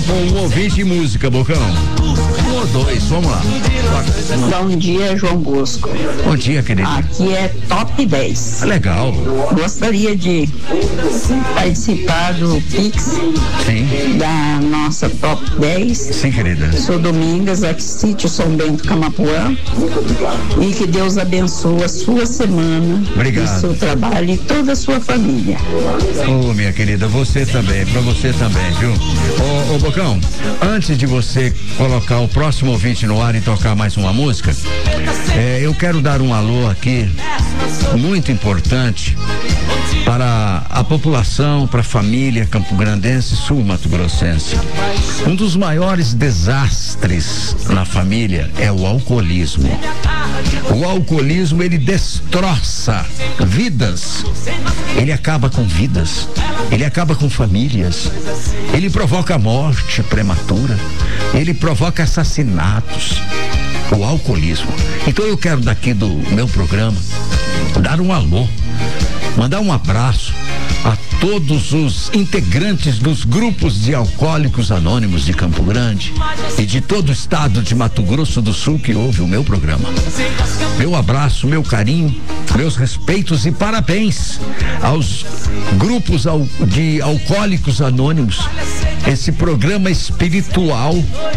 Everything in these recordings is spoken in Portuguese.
Um ouvinte e música, Bocão. Um ou dois, vamos lá. Bom dia, João Bosco. Bom dia, querido. Aqui é Top 10. Legal. Gostaria de participar do Pix. Sim. Da nossa Top 10. Sim, querida. Sou Domingas, aqui sítio São Bento, Camapuã. E que Deus abençoe a sua semana. Obrigado. O seu trabalho e toda a sua família. Ô, minha querida, você também, pra você também, viu? Ô, Bocão, antes de você colocar o próximo ouvinte no ar e tocar mais uma música, eu quero dar um alô aqui, muito importante, para a população, para a família campograndense e sul-mato-grossense. Um dos maiores desastres na família é o alcoolismo. O alcoolismo, ele destroça vidas, ele acaba com vidas, ele acaba com famílias, ele provoca morte prematura, ele provoca assassinatos. O alcoolismo. Então eu quero daqui do meu programa dar um alô, mandar um abraço a todos os integrantes dos grupos de alcoólicos anônimos de Campo Grande e de todo o estado de Mato Grosso do Sul que ouve o meu programa. Meu abraço, meu carinho, meus respeitos e parabéns aos grupos de alcoólicos anônimos. Esse programa espiritual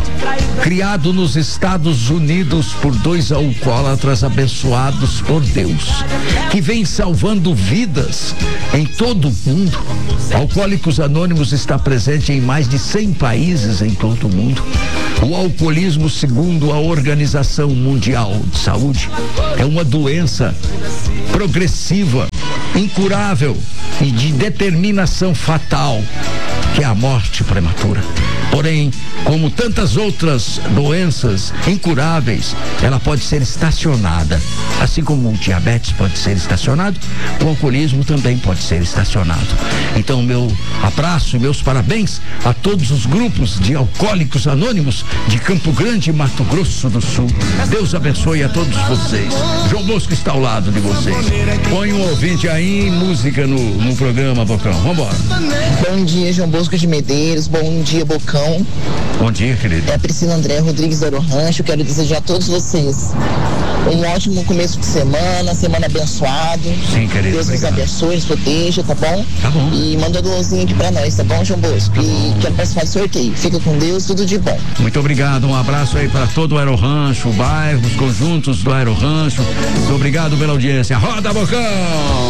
criado nos Estados Unidos por 2 alcoólatras abençoados por Deus, que vem salvando vidas em todo o mundo. Alcoólicos Anônimos está presente em mais de 100 países em todo o mundo. O alcoolismo, segundo a Organização Mundial de Saúde, é uma doença progressiva, incurável e de determinação fatal, que é a morte prematura. Porém, como tantas outras doenças incuráveis, ela pode ser estacionada. Assim como o diabetes pode ser estacionado, o alcoolismo também pode ser estacionado. Então, meu abraço e meus parabéns a todos os grupos de alcoólicos anônimos de Campo Grande, Mato Grosso do Sul. Deus abençoe a todos vocês. João Bosco está ao lado de vocês. Põe um ouvinte aí, música no programa, Bocão. Vambora. Bom dia, João Bosco de Medeiros. Bom dia, Bocão. Bom dia, querido. É a Priscila André Rodrigues do Aero Rancho. Quero desejar a todos vocês um ótimo começo de semana abençoado. Sim, querido. Deus nos abençoe, nos proteja, tá bom? Tá bom. E manda um alôzinho aqui pra nós, tá bom, João Bosco? Tá e quero participar do sorteio. Fica com Deus, tudo de bom. Muito obrigado, um abraço aí para todo o Aero Rancho, o bairro, os conjuntos do Aero Rancho. Muito obrigado pela audiência. Roda, Bocão!